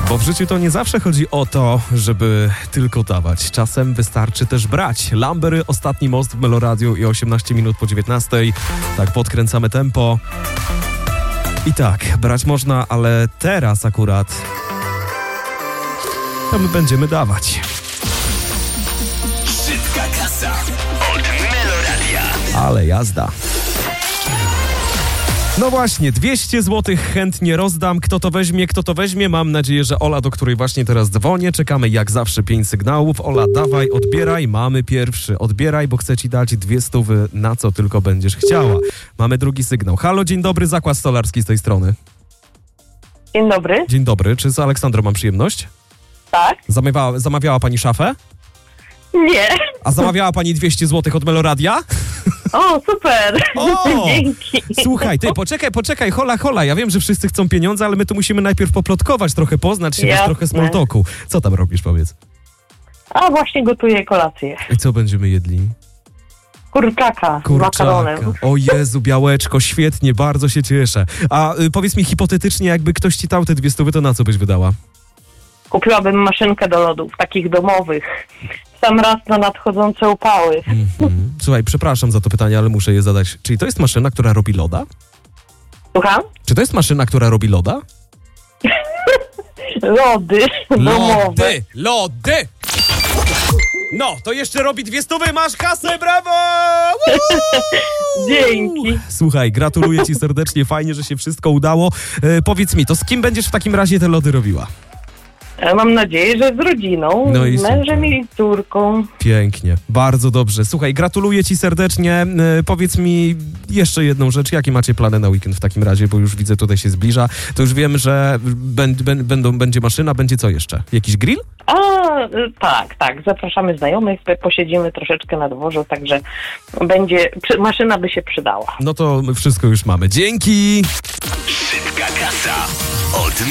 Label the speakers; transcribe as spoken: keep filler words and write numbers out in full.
Speaker 1: Bo w życiu to nie zawsze chodzi o to, żeby tylko dawać. Czasem wystarczy też brać. Lambery, Ostatni most w Meloradiu i osiemnaście minut po dziewiętnastej. Tak, podkręcamy tempo. I tak, brać można, ale teraz akurat to my będziemy dawać.
Speaker 2: Szybka kasa od Meloradia.
Speaker 1: Ale jazda. No właśnie, dwieście złotych chętnie rozdam. Kto to weźmie, kto to weźmie? Mam nadzieję, że Ola, do której właśnie teraz dzwonię. Czekamy jak zawsze pięć sygnałów. Ola, dawaj, odbieraj. Mamy pierwszy. Odbieraj, bo chcę ci dać dwie stówy, na co tylko będziesz chciała. Mamy drugi sygnał. Halo, dzień dobry, Zakład Stolarski z tej strony.
Speaker 3: Dzień dobry.
Speaker 1: Dzień dobry, czy z Aleksandrą mam przyjemność?
Speaker 3: Tak?
Speaker 1: Zamawiała, zamawiała pani szafę?
Speaker 3: Nie.
Speaker 1: A zamawiała pani dwieście złotych od Meloradia?
Speaker 3: O, super.
Speaker 1: O!
Speaker 3: Dzięki.
Speaker 1: Słuchaj, ty, poczekaj, poczekaj, hola, hola. Ja wiem, że wszyscy chcą pieniądze, ale my tu musimy najpierw poplotkować, trochę poznać się, wiesz,
Speaker 3: Jasne.
Speaker 1: trochę small talku. Co tam robisz, powiedz?
Speaker 3: A właśnie gotuję kolację.
Speaker 1: I co będziemy jedli?
Speaker 3: Kurczaka, z makaronem.
Speaker 1: O Jezu, białeczko, świetnie, bardzo się cieszę. A y, powiedz mi hipotetycznie, jakby ktoś ci dał te dwie stówy, to na co byś wydała?
Speaker 3: Kupiłabym maszynkę do lodów, takich domowych. W sam raz na nadchodzące upały.
Speaker 1: Mhm. Słuchaj, przepraszam za to pytanie, ale muszę je zadać. Czyli to jest maszyna, która robi loda?
Speaker 3: Słucham?
Speaker 1: Czy to jest maszyna, która robi loda?
Speaker 3: Lody domowe.
Speaker 1: Lody! Lody! No, to jeszcze robi dwie stówy, masz kasę, brawo! Woo!
Speaker 3: Dzięki.
Speaker 1: Słuchaj, gratuluję ci serdecznie, fajnie, że się wszystko udało. E, powiedz mi, to z kim będziesz w takim razie te lody robiła?
Speaker 3: E, Mam nadzieję, że z rodziną,
Speaker 1: No i
Speaker 3: z mężem
Speaker 1: super.
Speaker 3: i córką.
Speaker 1: Pięknie, bardzo dobrze. Słuchaj, gratuluję ci serdecznie. E, powiedz mi jeszcze jedną rzecz, jakie macie plany na weekend w takim razie, bo już widzę, tutaj się zbliża. To już wiem, że bę, bę, będą, będzie maszyna, będzie co jeszcze? Jakiś grill?
Speaker 3: A, e, tak, tak. Zapraszamy znajomych, posiedzimy troszeczkę na dworzu, także będzie, przy- maszyna by się przydała.
Speaker 1: No to wszystko już mamy. Dzięki!
Speaker 2: Szybka kasa od